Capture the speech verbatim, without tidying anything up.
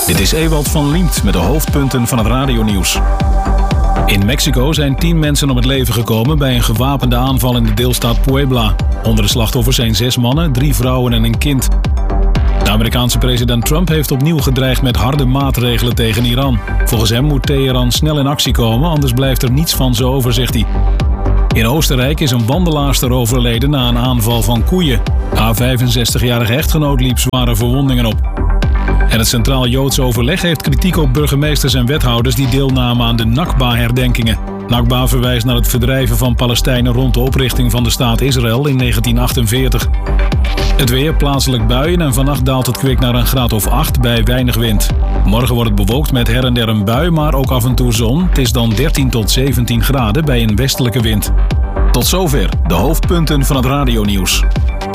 Dit is Ewald van Liemt met de hoofdpunten van het radionieuws. In Mexico zijn tien mensen om het leven gekomen bij een gewapende aanval in de deelstaat Puebla. Onder de slachtoffers zijn zes mannen, drie vrouwen en een kind. De Amerikaanse president Trump heeft opnieuw gedreigd met harde maatregelen tegen Iran. Volgens hem moet Teheran snel in actie komen, anders blijft er niets van zo over, zegt hij. In Oostenrijk is een wandelaarster overleden na een aanval van koeien. Haar vijfenzestigjarige echtgenoot liep zware verwondingen op. En het Centraal Joods Overleg heeft kritiek op burgemeesters en wethouders die deelnamen aan de Nakba-herdenkingen. Nakba verwijst naar het verdrijven van Palestijnen rond de oprichting van de staat Israël in negentien achtenveertig. Het weer, plaatselijk buien en vannacht daalt het kwik naar een graad of acht bij weinig wind. Morgen wordt het bewolkt met her en der een bui, maar ook af en toe zon. Het is dan dertien tot zeventien graden bij een westelijke wind. Tot zover de hoofdpunten van het radionieuws.